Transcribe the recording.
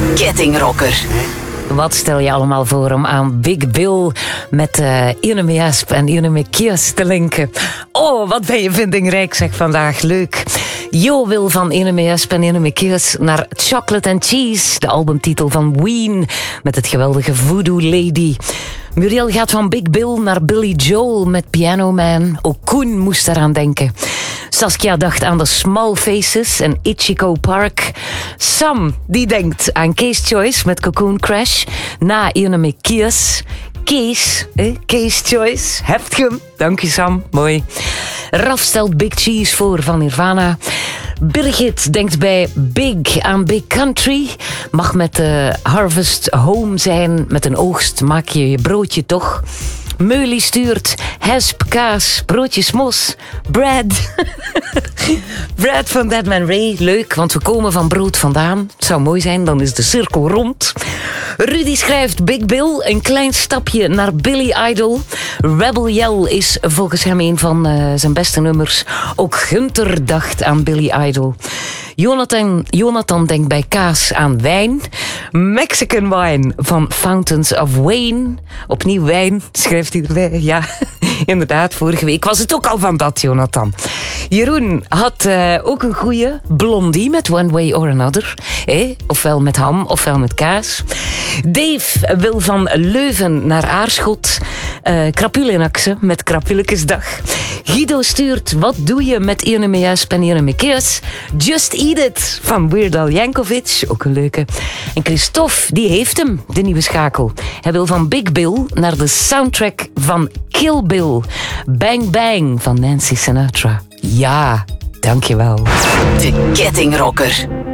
Kettingrocker. Wat stel je allemaal voor om aan Big Bill met Ine Esp en Ine Kies te linken? Oh, wat ben je vindingrijk, zeg vandaag. Leuk. Jo wil van Ine Esp en Ine Kies naar Chocolate and Cheese, de albumtitel van Ween, met het geweldige Voodoo Lady. Muriel gaat van Big Bill naar Billy Joel met Piano Man. Ook Koen moest eraan denken. Saskia dacht aan de Small Faces en Ichigo Park. Sam, die denkt aan Case Choice met Cocoon Crash. Na Ine Kies. Case Choice. Hebt je hem? Dank je, Sam. Mooi. Raf stelt Big Cheese voor van Nirvana. Birgit denkt bij Big aan Big Country. Mag met Harvest Home zijn. Met een oogst maak je je broodje toch. Meulie stuurt hesp, kaas, broodjes mos, bread. Bread van Deadman Ray. Leuk, want we komen van brood vandaan. Het zou mooi zijn, dan is de cirkel rond. Rudy schrijft Big Bill, een klein stapje naar Billy Idol. Rebel Yell is volgens hem een van zijn beste nummers. Ook Gunther dacht aan Billy Idol. Jonathan denkt bij kaas aan wijn. Mexican Wine van Fountains of Wayne. Opnieuw wijn, schrijft hij erbij. Ja, inderdaad, vorige week was het ook al van dat, Jonathan. Jeroen had ook een goeie. Blondie met One Way or Another. Ofwel met ham, ofwel met kaas. Dave wil van Leuven naar Aarschot. Krapulenakse met Krapulekesdag. Guido stuurt Wat doe je met Ine Esp en Ine Kies? Just Eat It van Weird Al Yankovic. Ook een leuke. En Christophe, die heeft hem, de nieuwe schakel. Hij wil van Big Bill naar de soundtrack van Kill Bill. Bang Bang van Nancy Sinatra. Ja, dankjewel. De Kettingrocker.